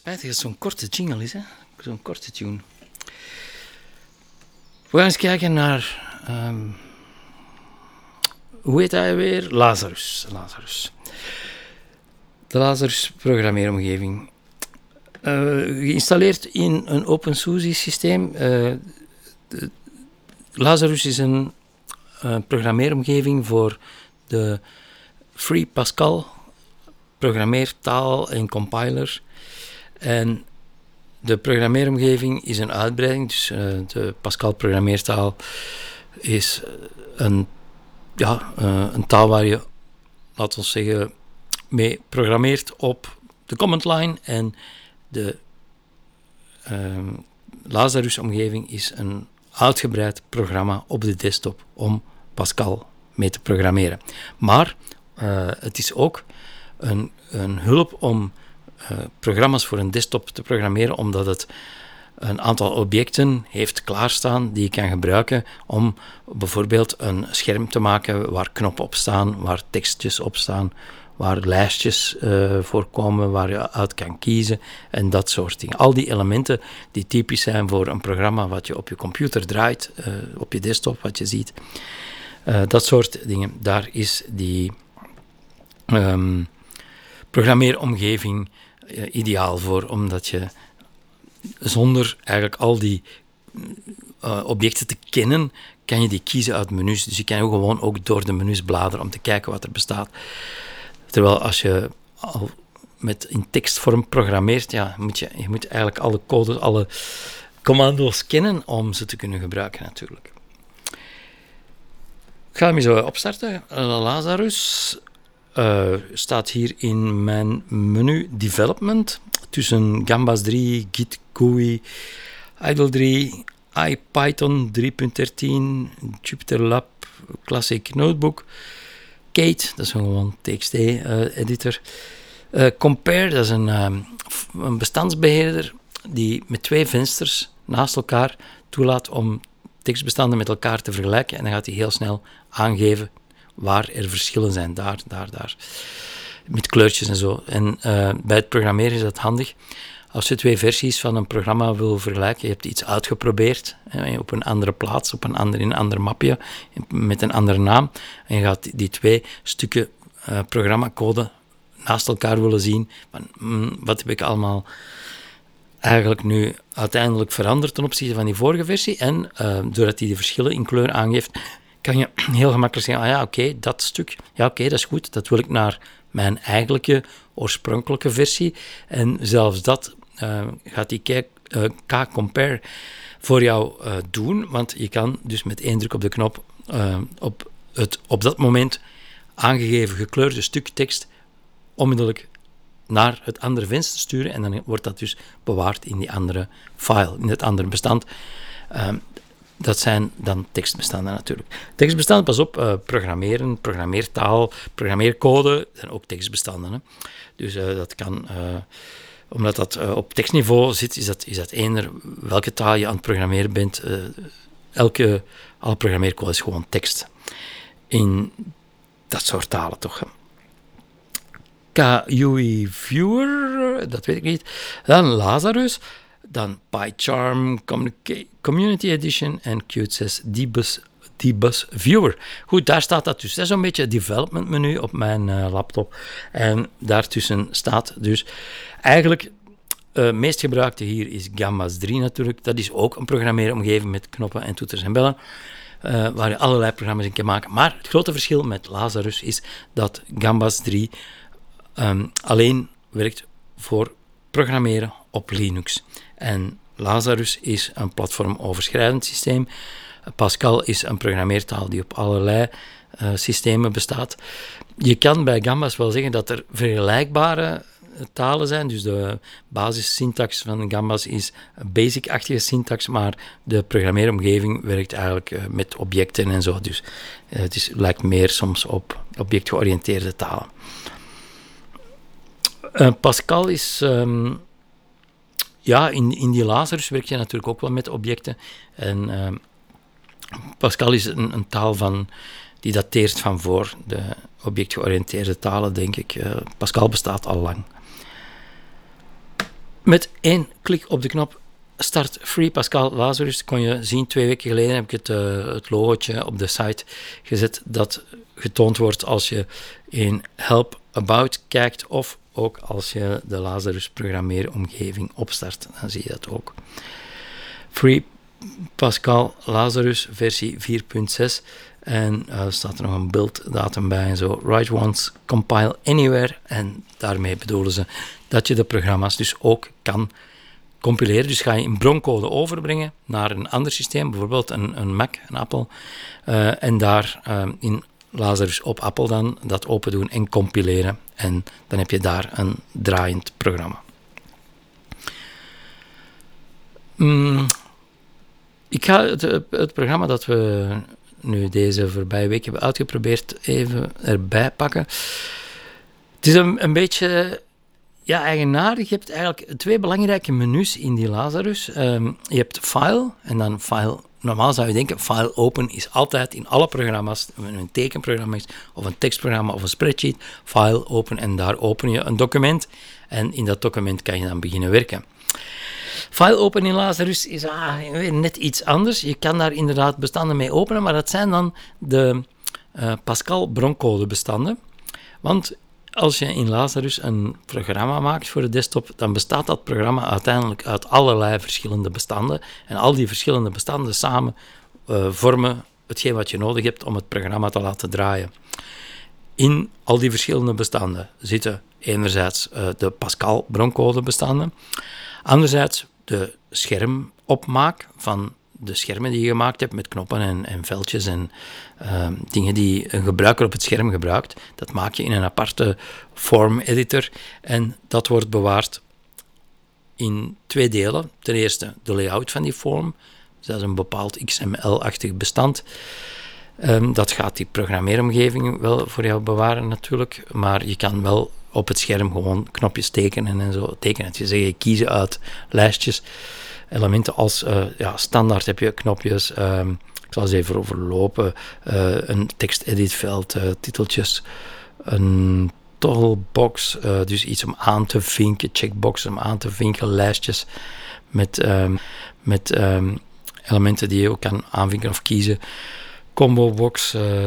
Spijtig dat het zo'n korte jingle is, hè? Zo'n korte tune. We gaan eens kijken naar... hoe heet hij weer? Lazarus. De Lazarus programmeeromgeving. Geïnstalleerd in een OpenSUSE systeem. Lazarus is een programmeeromgeving voor de Free Pascal programmeertaal en compiler. En de programmeeromgeving is een uitbreiding. Dus de Pascal programmeertaal is een taal waar je, laten we zeggen, mee programmeert op de command line. En de Lazarus-omgeving is een uitgebreid programma op de desktop om Pascal mee te programmeren. Maar het is ook een hulp om programma's voor een desktop te programmeren, omdat het een aantal objecten heeft klaarstaan die je kan gebruiken om bijvoorbeeld een scherm te maken waar knoppen op staan, waar tekstjes op staan, waar lijstjes voorkomen, waar je uit kan kiezen en dat soort dingen. Al die elementen die typisch zijn voor een programma wat je op je computer draait, op je desktop, wat je ziet. Dat soort dingen, daar is die programmeeromgeving ideaal voor, omdat je zonder eigenlijk al die objecten te kennen, kan je die kiezen uit menus. Dus je kan gewoon ook door de menus bladeren om te kijken wat er bestaat. Terwijl als je al in tekstvorm programmeert, je moet eigenlijk alle codes, alle commando's kennen om ze te kunnen gebruiken natuurlijk. Ik ga hem eens opstarten. Lazarus staat hier in mijn menu Development tussen Gambas 3, Git, GUI, Idle 3, IPython 3.13, JupyterLab, Classic Notebook, Kate, dat is een gewoon TXT-editor, Compare, dat is een bestandsbeheerder die met 2 vensters naast elkaar toelaat om tekstbestanden met elkaar te vergelijken en dan gaat hij heel snel aangeven waar er verschillen zijn, daar, met kleurtjes en zo. En bij het programmeren is dat handig. Als je 2 versies van een programma wil vergelijken, je hebt iets uitgeprobeerd op een andere plaats, in een ander mapje, met een andere naam, en je gaat die 2 stukken programmacode naast elkaar willen zien. Wat heb ik allemaal eigenlijk nu uiteindelijk veranderd ten opzichte van die vorige versie? En doordat hij de verschillen in kleur aangeeft, kan je heel gemakkelijk zeggen, oké, dat stuk, dat is goed, dat wil ik naar mijn eigenlijke oorspronkelijke versie. En zelfs dat gaat die K-compare voor jou doen, want je kan dus met 1 druk op de knop op het op dat moment aangegeven gekleurde stuk tekst onmiddellijk naar het andere venster sturen en dan wordt dat dus bewaard in die andere file, in het andere bestand. Dat zijn dan tekstbestanden natuurlijk. Tekstbestanden, pas op, programmeren, programmeertaal, programmeercode, zijn ook tekstbestanden. Hè. Dus dat kan, omdat dat op tekstniveau zit, is dat eender welke taal je aan het programmeren bent. Alle programmeercode is gewoon tekst. In dat soort talen toch. KUI Viewer, dat weet ik niet. Dan Lazarus. Dan PyCharm Community Edition en Qt Dbus Viewer. Goed, daar staat dat dus. Dat is een beetje het development menu op mijn laptop. En daartussen staat dus eigenlijk het meest gebruikte hier is Gambas 3 natuurlijk. Dat is ook een programmeeromgeving met knoppen en toeters en bellen. Waar je allerlei programma's in kan maken. Maar het grote verschil met Lazarus is dat Gambas 3 alleen werkt voor programmeren op Linux. En Lazarus is een platformoverschrijdend systeem. Pascal is een programmeertaal die op allerlei systemen bestaat. Je kan bij Gambas wel zeggen dat er vergelijkbare talen zijn. Dus de basissyntax van Gambas is een basic-achtige syntax, maar de programmeeromgeving werkt eigenlijk met objecten en zo. Dus het lijkt meer soms op objectgeoriënteerde talen. Pascal is... in die Lazarus werk je natuurlijk ook wel met objecten. En Pascal is een taal die dateert van voor de objectgeoriënteerde talen, denk ik. Pascal bestaat al lang. Met 1 klik op de knop Start Free Pascal Lazarus kon je zien, 2 weken geleden heb ik het logootje op de site gezet dat getoond wordt als je in Help About kijkt of ook als je de Lazarus programmeeromgeving opstart. Dan zie je dat ook. Free Pascal Lazarus versie 4.6 en staat er nog een build-datum bij en zo. Write once, compile anywhere. En daarmee bedoelen ze dat je de programma's dus ook kan compileren. Dus ga je in broncode overbrengen naar een ander systeem, bijvoorbeeld een Mac, een Apple, en daar in Lazarus op Apple dan dat open doen en compileren. En dan heb je daar een draaiend programma. Ik ga het programma dat we nu deze voorbije week hebben uitgeprobeerd even erbij pakken. Het is een beetje eigenaardig. Je hebt eigenlijk 2 belangrijke menus in die Lazarus. Je hebt file en dan file. Normaal zou je denken, file open is altijd in alle programma's, een tekenprogramma is, of een tekstprogramma of een spreadsheet, file open en daar open je een document en in dat document kan je dan beginnen werken. File open in Lazarus is weer net iets anders. Je kan daar inderdaad bestanden mee openen, maar dat zijn dan de Pascal broncode bestanden. Want als je in Lazarus een programma maakt voor de desktop, dan bestaat dat programma uiteindelijk uit allerlei verschillende bestanden. En al die verschillende bestanden samen vormen hetgeen wat je nodig hebt om het programma te laten draaien. In al die verschillende bestanden zitten enerzijds de Pascal broncode bestanden, anderzijds de schermopmaak van de schermen die je gemaakt hebt met knoppen en veldjes en dingen die een gebruiker op het scherm gebruikt. Dat maak je in een aparte form editor en dat wordt bewaard in 2 delen. Ten eerste de layout van die form, dus dat is een bepaald XML-achtig bestand. Dat gaat die programmeeromgeving wel voor jou bewaren natuurlijk, maar je kan wel op het scherm gewoon knopjes tekenen en zo. Tekenen, je zegt, je kiezen uit lijstjes. Elementen als standaard heb je knopjes, ik zal eens even overlopen, een teksteditveld, titeltjes, een togglebox, dus iets om aan te vinken, checkboxen om aan te vinken, lijstjes met elementen die je ook kan aanvinken of kiezen, combo box,